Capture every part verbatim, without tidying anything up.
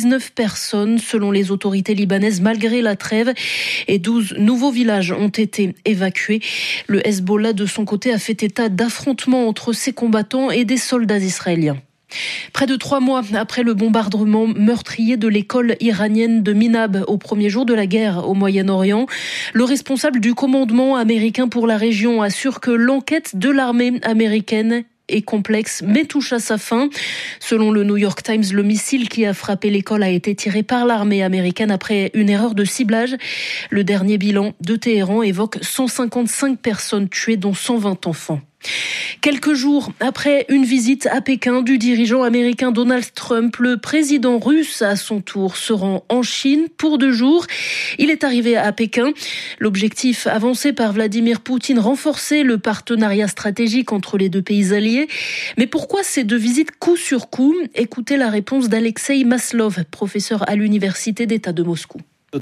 dix-neuf personnes selon les autorités libanaises malgré la trêve et douze nouveaux villages ont été évacués. Le Hezbollah de son côté a fait état d'affrontements entre ses combattants et des soldats israéliens. Près de trois mois après le bombardement meurtrier de l'école iranienne de Minab au premier jour de la guerre au Moyen-Orient, le responsable du commandement américain pour la région assure que l'enquête de l'armée américaine est complexe mais touche à sa fin. Selon le New York Times, le missile qui a frappé l'école a été tiré par l'armée américaine après une erreur de ciblage. Le dernier bilan de Téhéran évoque cent cinquante-cinq personnes tuées, dont cent vingt enfants. Quelques jours après une visite à Pékin du dirigeant américain Donald Trump, le président russe à son tour se rend en Chine pour deux jours. Il est arrivé à Pékin. L'objectif avancé par Vladimir Poutine, renforcer le partenariat stratégique entre les deux pays alliés. Mais pourquoi ces deux visites coup sur coup ? Écoutez la réponse d'Alexei Maslov, professeur à l'université d'État de Moscou.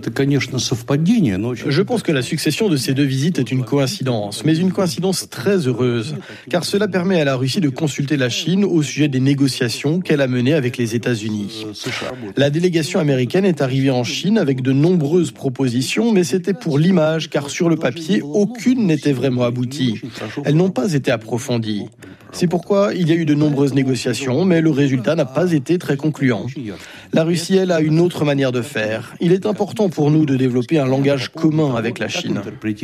Je pense que la succession de ces deux visites est une coïncidence, mais une coïncidence très heureuse, car cela permet à la Russie de consulter la Chine au sujet des négociations qu'elle a menées avec les États-Unis. La délégation américaine est arrivée en Chine avec de nombreuses propositions, mais c'était pour l'image, car sur le papier, aucune n'était vraiment aboutie. Elles n'ont pas été approfondies. C'est pourquoi il y a eu de nombreuses négociations, mais le résultat n'a pas été très concluant. La Russie, elle, a une autre manière de faire. Il est important pour nous de développer un langage commun avec la Chine.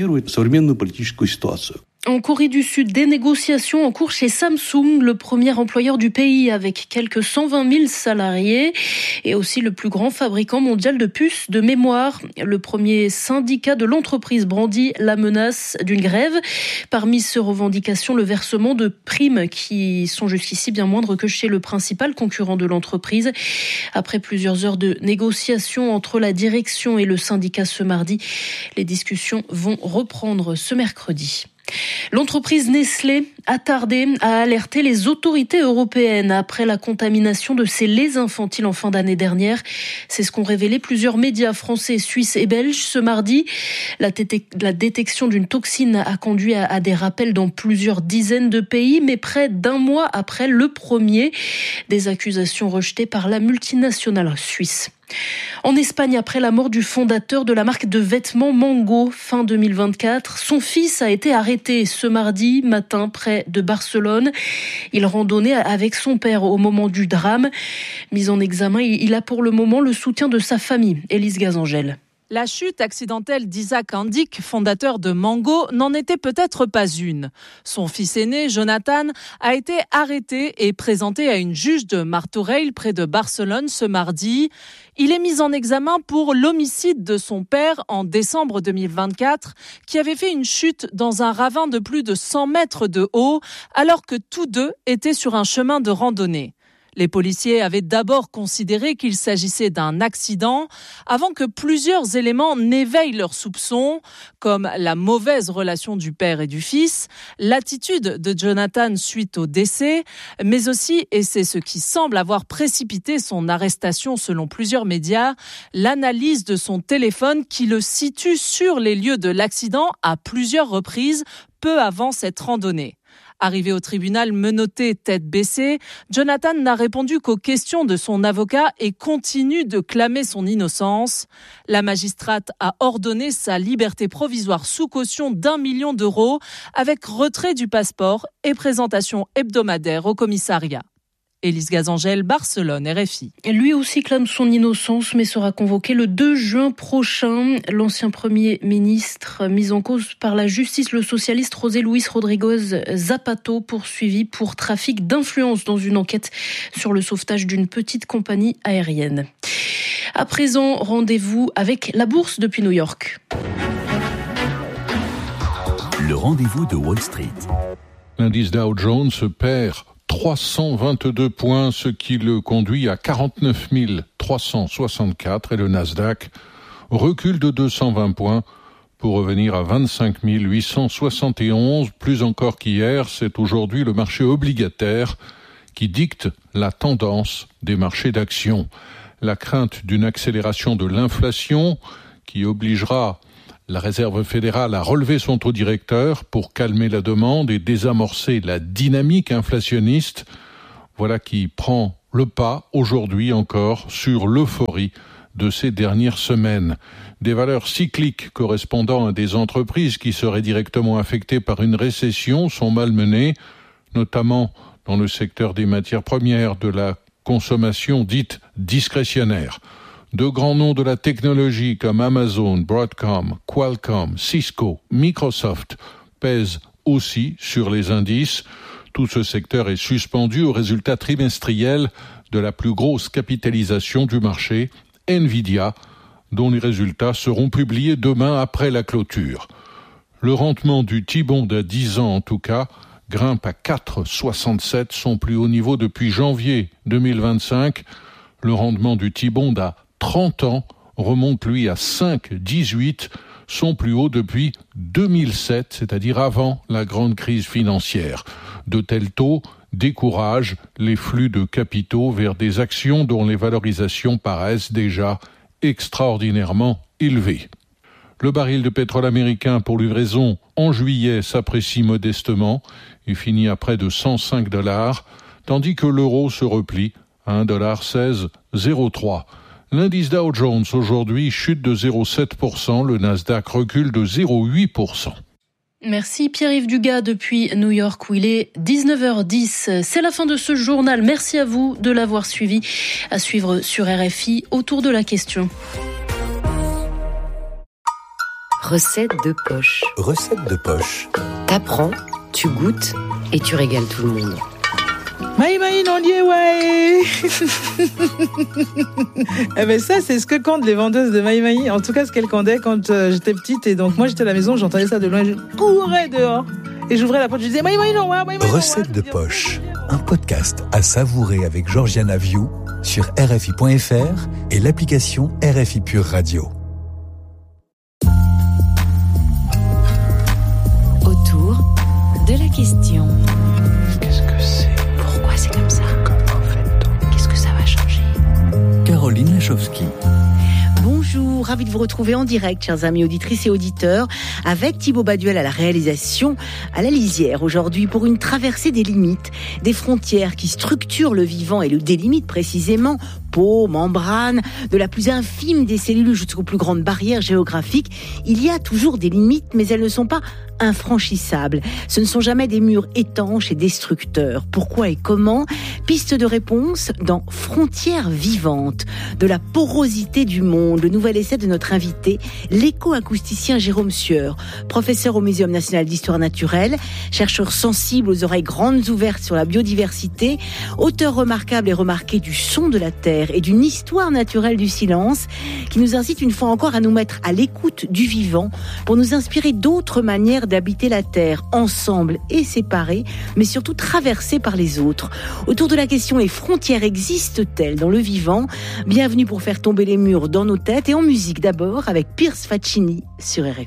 En Corée du Sud, des négociations en cours chez Samsung, le premier employeur du pays avec quelques cent vingt mille salariés et aussi le plus grand fabricant mondial de puces de mémoire. Le premier syndicat de l'entreprise brandit la menace d'une grève. Parmi ces revendications, le versement de primes qui sont jusqu'ici bien moindres que chez le principal concurrent de l'entreprise. Après plusieurs heures de négociations entre la direction et le syndicat ce mardi, les discussions vont reprendre ce mercredi. L'entreprise Nestlé a tardé à alerter les autorités européennes après la contamination de ses laits infantiles en fin d'année dernière. C'est ce qu'ont révélé plusieurs médias français, suisses et belges ce mardi. La, té- la détection d'une toxine a conduit à, à des rappels dans plusieurs dizaines de pays, mais près d'un mois après le premier, des accusations rejetées par la multinationale suisse. En Espagne, après la mort du fondateur de la marque de vêtements Mango, fin deux mille vingt-quatre, son fils a été arrêté ce mardi matin près de Barcelone. Il randonnait avec son père au moment du drame. Mis en examen, il a pour le moment le soutien de sa famille. Élise Gazangel. La chute accidentelle d'Isaac Handic, fondateur de Mango, n'en était peut-être pas une. Son fils aîné, Jonathan, a été arrêté et présenté à une juge de Martorell près de Barcelone ce mardi. Il est mis en examen pour l'homicide de son père en décembre deux mille vingt-quatre, qui avait fait une chute dans un ravin de plus de cent mètres de haut, alors que tous deux étaient sur un chemin de randonnée. Les policiers avaient d'abord considéré qu'il s'agissait d'un accident avant que plusieurs éléments n'éveillent leurs soupçons, comme la mauvaise relation du père et du fils, l'attitude de Jonathan suite au décès, mais aussi, et c'est ce qui semble avoir précipité son arrestation selon plusieurs médias, l'analyse de son téléphone qui le situe sur les lieux de l'accident à plusieurs reprises, peu avant cette randonnée. Arrivé au tribunal menotté, tête baissée, Jonathan n'a répondu qu'aux questions de son avocat et continue de clamer son innocence. La magistrate a ordonné sa liberté provisoire sous caution d'un million d'euros avec retrait du passeport et présentation hebdomadaire au commissariat. Élise Gazangel, Barcelone, R F I. Lui aussi clame son innocence, mais sera convoqué le deux juin prochain. L'ancien Premier ministre, mis en cause par la justice, le socialiste José Luis Rodríguez Zapatero, poursuivi pour trafic d'influence dans une enquête sur le sauvetage d'une petite compagnie aérienne. À présent, rendez-vous avec la bourse depuis New York. Le rendez-vous de Wall Street. L'indice Dow Jones perd trois cent vingt-deux points, ce qui le conduit à quarante-neuf mille trois cent soixante-quatre et le Nasdaq recule de deux cent vingt points pour revenir à vingt-cinq mille huit cent soixante et onze. Plus encore qu'hier, c'est aujourd'hui le marché obligataire qui dicte la tendance des marchés d'actions. La crainte d'une accélération de l'inflation qui obligera la Réserve fédérale a relevé son taux directeur pour calmer la demande et désamorcer la dynamique inflationniste. Voilà qui prend le pas, aujourd'hui encore, sur l'euphorie de ces dernières semaines. Des valeurs cycliques correspondant à des entreprises qui seraient directement affectées par une récession sont malmenées, notamment dans le secteur des matières premières, de la consommation dite discrétionnaire. De grands noms de la technologie comme Amazon, Broadcom, Qualcomm, Cisco, Microsoft pèsent aussi sur les indices. Tout ce secteur est suspendu aux résultats trimestriels de la plus grosse capitalisation du marché, Nvidia, dont les résultats seront publiés demain après la clôture. Le rendement du T-bond à dix ans, en tout cas, grimpe à quatre virgule soixante-sept, son plus haut niveau depuis janvier deux mille vingt-cinq. Le rendement du T-bond à trente ans remonte, lui, à cinq virgule dix-huit, son plus haut depuis deux mille sept, c'est-à-dire avant la grande crise financière. De tels taux découragent les flux de capitaux vers des actions dont les valorisations paraissent déjà extraordinairement élevées. Le baril de pétrole américain pour livraison en juillet s'apprécie modestement et finit à près de cent cinq dollars, tandis que l'euro se replie à un dollar seize zéro trois. L'indice Dow Jones aujourd'hui chute de zéro virgule sept pour cent, le Nasdaq recule de zéro virgule huit pour cent. Merci Pierre-Yves Dugas depuis New York où il est dix-neuf heures dix. C'est la fin de ce journal. Merci à vous de l'avoir suivi. À suivre sur R F I autour de la question. Recette de poche. Recette de poche. T'apprends, tu goûtes et tu régales tout le monde. Maï maï non lié ouais. Eh ben ça c'est ce que comptent les vendeuses de maï maï. En tout cas ce qu'elles candaient quand euh, j'étais petite et donc moi j'étais à la maison, j'entendais ça de loin, je courais dehors et j'ouvrais la porte, je disais maï maï non ouais, maï maï. Recette de poche, un podcast à savourer avec Georgiana Viou sur R F I point F R et l'application R F I Pure Radio. Autour de la question. Qu'est-ce que c'est ? Pourquoi c'est comme ça ? Comment fait-on ? Qu'est-ce que ça va changer ? Caroline Lachowski. Bonjour, ravi de vous retrouver en direct, chers amis auditrices et auditeurs, avec Thibaut Baduel à la réalisation, à la lisière aujourd'hui pour une traversée des limites, des frontières qui structurent le vivant et le délimitent précisément, peau, membrane, de la plus infime des cellules jusqu'aux plus grandes barrières géographiques. Il y a toujours des limites, mais elles ne sont pas infranchissables. Ce ne sont jamais des murs étanches et destructeurs. Pourquoi et comment ? Piste de réponse dans Frontières vivantes, de la porosité du monde, le nouvel essai de notre invité, l'éco-acousticien Jérôme Sieur, professeur au Muséum national d'histoire naturelle, chercheur sensible aux oreilles grandes ouvertes sur la biodiversité, auteur remarquable et remarqué du son de la terre et d'une histoire naturelle du silence, qui nous incite une fois encore à nous mettre à l'écoute du vivant pour nous inspirer d'autres manières d'habiter la terre, ensemble et séparés, mais surtout traversés par les autres. Autour de la question, les frontières existent-elles dans le vivant ? Bienvenue pour faire tomber les murs dans nos têtes et en musique d'abord avec Pierce Faccini sur R F I.